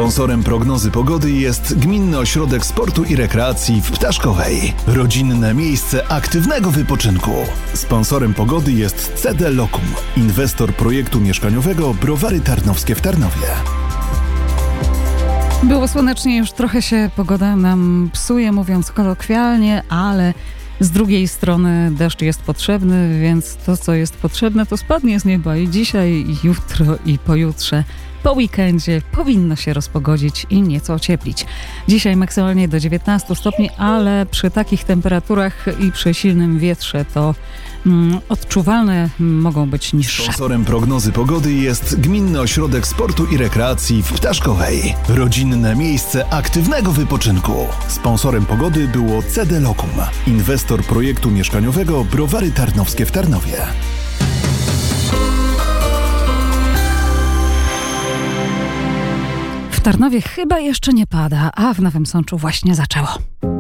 Sponsorem prognozy pogody jest Gminny Ośrodek Sportu i Rekreacji w Ptaszkowej. Rodzinne miejsce aktywnego wypoczynku. Sponsorem pogody jest CD Locum, inwestor projektu mieszkaniowego Browary Tarnowskie w Tarnowie. Było słonecznie, już trochę się pogoda nam psuje, mówiąc kolokwialnie, ale z drugiej strony deszcz jest potrzebny, więc to, co jest potrzebne, to spadnie z nieba i dzisiaj, i jutro, i pojutrze. Po weekendzie powinno się rozpogodzić i nieco ocieplić. Dzisiaj maksymalnie do 19 stopni, ale przy takich temperaturach i przy silnym wietrze to odczuwalne mogą być niższe. Sponsorem prognozy pogody jest Gminny Ośrodek Sportu i Rekreacji w Ptaszkowej. Rodzinne miejsce aktywnego wypoczynku. Sponsorem pogody było CD Locum, inwestor projektu mieszkaniowego Browary Tarnowskie w Tarnowie. W Tarnowie chyba jeszcze nie pada, a w Nowym Sączu właśnie zaczęło.